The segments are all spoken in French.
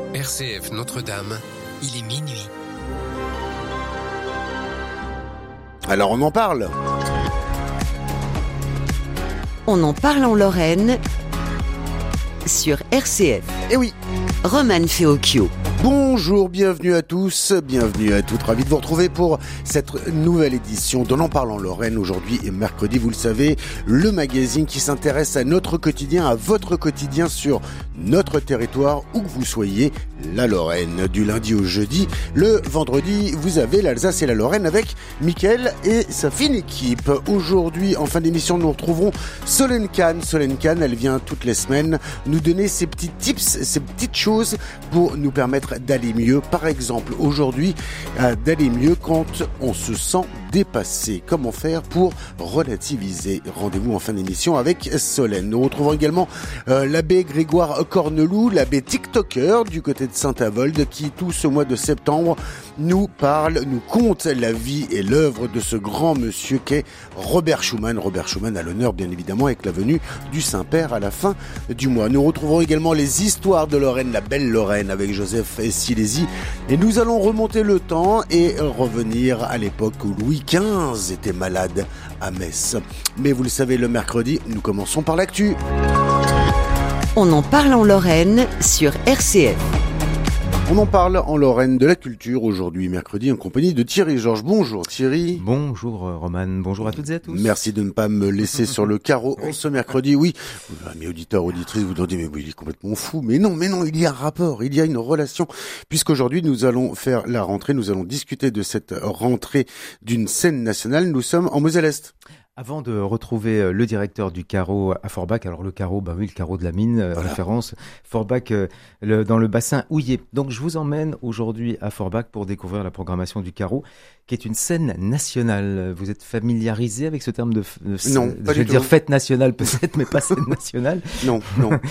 RCF Notre-Dame, il est minuit. Alors on en parle. On en parle en Lorraine sur RCF. Eh oui. Romane Feocchio. Bonjour, bienvenue à tous, bienvenue à toutes, ravi de vous retrouver pour cette nouvelle édition d'On en parle en Lorraine. Aujourd'hui et mercredi, vous le savez, le magazine qui s'intéresse à notre quotidien, à votre quotidien sur notre territoire, où que vous soyez, la Lorraine. Du lundi au jeudi, le vendredi, vous avez l'Alsace et la Lorraine avec Mickaël et sa fine équipe. Aujourd'hui, en fin d'émission, nous retrouverons Solène Kahn. Solène Kahn, elle vient toutes les semaines nous donner ses petits tips, ses petites choses pour nous permettre d'aller mieux. Par exemple, aujourd'hui, d'aller mieux quand on se sent dépassé. Comment faire pour relativiser? Rendez-vous en fin d'émission avec Solène. Nous retrouvons également l'abbé Grégoire Corneloup, l'abbé TikToker du côté de Saint-Avold, qui tout ce mois de septembre nous parle, nous conte la vie et l'œuvre de ce grand monsieur qu'est Robert Schumann. Robert Schumann à l'honneur, bien évidemment, avec la venue du Saint-Père à la fin du mois. Nous retrouverons également les histoires de Lorraine, la belle Lorraine, avec Joseph Silési. Et nous allons remonter le temps et revenir à l'époque où Louis XV était malade à Metz. Mais vous le savez, le mercredi, nous commençons par l'actu. On en parle en Lorraine sur RCF. On en parle en Lorraine de la culture aujourd'hui, mercredi, en compagnie de Thierry Georges. Bonjour Thierry. Bonjour Romane, bonjour à toutes et à tous. Merci de ne pas me laisser sur le carreau ce mercredi. Oui, mes auditeurs, auditrices, vous demandez, mais oui, il est complètement fou. Mais non, il y a un rapport, il y a une relation. Puisqu'aujourd'hui, nous allons faire la rentrée, nous allons discuter de cette rentrée d'une scène nationale. Nous sommes en Moselle-Est. Avant de retrouver le directeur du carreau à Forbach, alors le carreau, le carreau de la mine, Voilà. référence, Forbach dans le bassin houillé. Donc je vous emmène aujourd'hui à Forbach pour découvrir la programmation du carreau, qui est une scène nationale. Vous êtes familiarisé avec ce terme de Non, pas je vais du dire tout. fête nationale peut-être, mais pas scène nationale. Non.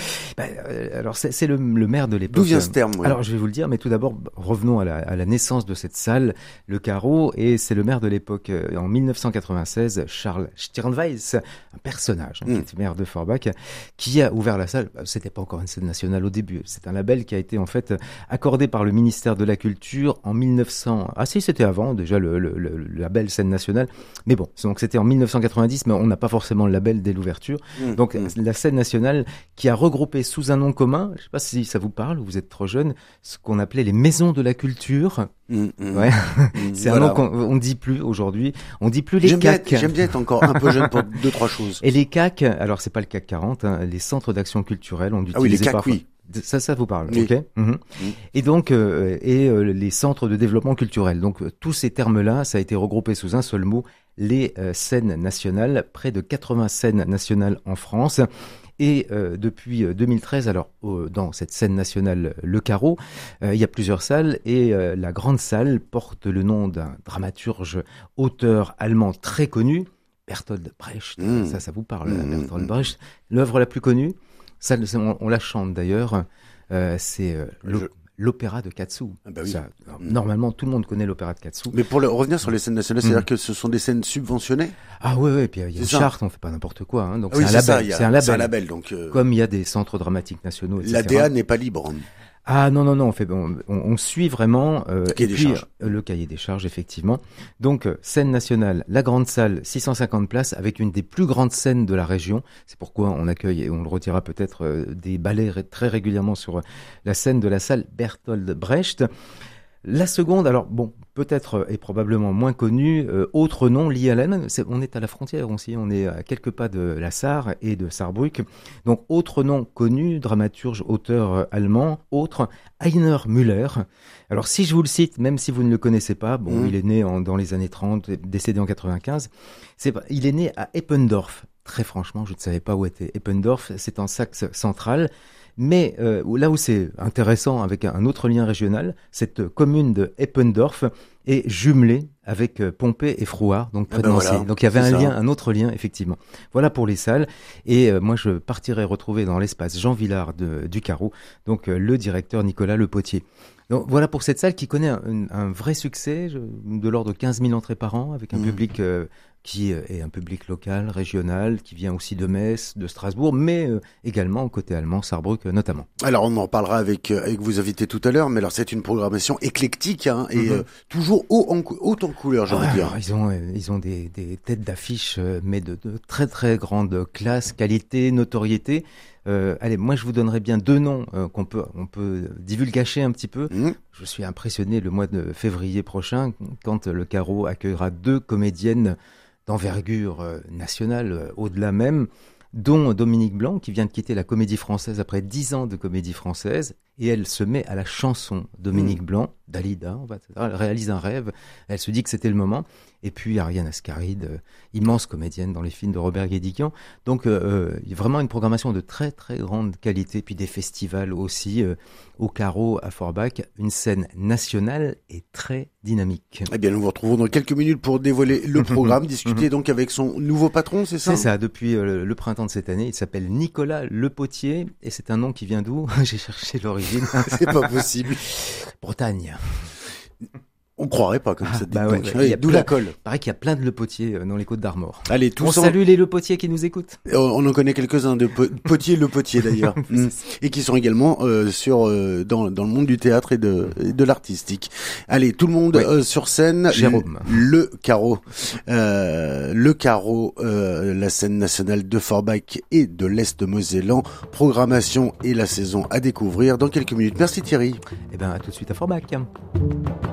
Alors c'est le maire de l'époque. D'où vient ce terme? Alors je vais vous le dire, mais tout d'abord revenons à la naissance de cette salle, le carreau, et c'est le maire de l'époque en 1996, Charles Stirnweiss, un personnage qui était maire de Forbach, qui a ouvert la salle. C'était pas encore une scène nationale au début, c'est un label qui a été en fait accordé par le ministère de la Culture en 1900. Ah si, c'était avant déjà le label scène nationale, mais bon, donc c'était en 1990, mais on n'a pas forcément le label dès l'ouverture. Donc la scène nationale qui a regroupé sous un nom commun, je sais pas si ça vous parle, vous êtes trop jeune, ce qu'on appelait les maisons de la culture. Ouais. C'est Voilà. un nom qu'on dit plus aujourd'hui. On dit plus les CAC. J'aime bien être encore un peu jeune pour deux, trois choses. Et les CAC, alors c'est pas le CAC 40, les centres d'action culturelle, on Ah oui, les utilisait CAC, parfois. oui. Ça vous parle, Oui. ok. Et donc, les centres de développement culturel. Donc, tous ces termes-là, ça a été regroupé sous un seul mot, les scènes nationales, près de 80 scènes nationales en France. Et depuis 2013, alors dans cette scène nationale Le Carreau, il y a plusieurs salles et la grande salle porte le nom d'un dramaturge, auteur allemand très connu, Bertolt Brecht. Ça vous parle, Bertolt Brecht. L'œuvre la plus connue, ça, on la chante d'ailleurs, c'est l'opéra de Katsu. Ah bah oui. Ça, normalement, tout le monde connaît l'opéra de Katsu. Mais pour revenir sur les scènes nationales, c'est-à-dire que ce sont des scènes subventionnées? Ah ouais, puis il y a une C'est ça. charte, on fait pas n'importe quoi. Hein, donc Ah oui, c'est un ça, label. C'est un label. C'est un label, donc Comme il y a des centres dramatiques nationaux, etc. l'ADA n'est pas libre. Ah non, on suit vraiment Cahier des charges. Le cahier des charges, effectivement. Donc, scène nationale, la grande salle, 650 places, avec une des plus grandes scènes de la région. C'est pourquoi on accueille, et on le redira peut-être, des ballets très régulièrement sur la scène de la salle Bertolt Brecht. La seconde, alors bon, peut-être et probablement moins connue, autre nom lié à l'Allemagne, on est à la frontière aussi, on est à quelques pas de la Sarre et de Saarbrück. Donc autre nom connu, dramaturge, auteur allemand, autre, Heiner Müller. Alors si je vous le cite, même si vous ne le connaissez pas, bon, il est né dans les années 30, décédé en 95, il est né à Eppendorf. Très franchement, je ne savais pas où était Eppendorf, c'est en Saxe centrale. Mais là où c'est intéressant avec un autre lien régional, cette commune de Eppendorf et jumelé avec Pompée et Frouard, donc près de Nancy. Voilà, donc il y avait un autre lien, effectivement. Voilà pour les salles. Et moi, je partirai retrouver dans l'espace Jean Villard du Carreau, donc le directeur Nicolas Le Potier. Donc voilà pour cette salle qui connaît un vrai succès, de l'ordre de 15 000 entrées par an, avec un public qui est un public local, régional, qui vient aussi de Metz, de Strasbourg, mais également côté allemand, Saarbrück notamment. Alors on en parlera avec vos invités tout à l'heure, mais alors c'est une programmation éclectique et toujours haut en couleur, j'ai envie de dire. Ils ont des têtes d'affiche, mais de très très grande classe, qualité, notoriété. Allez, moi je vous donnerai bien 2 noms on peut divulgacher un petit peu. Je suis impressionné le mois de février prochain quand le Carreau accueillera 2 comédiennes d'envergure nationale, au-delà même, dont Dominique Blanc, qui vient de quitter la Comédie Française après 10 ans de Comédie Française, et elle se met à la chanson. Dominique Blanc, Dalida, elle réalise un rêve, elle se dit que c'était le moment. Et puis Ariane Ascaride, immense comédienne dans les films de Robert Guédiguian. Donc il y a vraiment une programmation de très très grande qualité, puis des festivals aussi au Carreau à Forbach, une scène nationale et très dynamique. Eh bien, nous vous retrouvons dans quelques minutes pour dévoiler le programme, discuter donc avec son nouveau patron, c'est ça? C'est ça, depuis le printemps de cette année, il s'appelle Nicolas Le Potier, et c'est un nom qui vient d'où? J'ai cherché l'origine. C'est pas possible. Bretagne. On croirait pas comme ça. D'où la colle. Il paraît qu'il y a plein de Le Potier dans les Côtes d'Armor. Allez, on salue les Le Potier qui nous écoutent. On en connaît quelques-uns de Potier Le Potier d'ailleurs, et qui sont également dans le monde du théâtre et de l'artistique. Allez, tout le monde sur scène. Jérôme. Le Carreau, la scène nationale de Forbach et de l'Est Mosellan. Programmation et la saison à découvrir dans quelques minutes. Merci Thierry. Eh ben, à tout de suite à Forbach.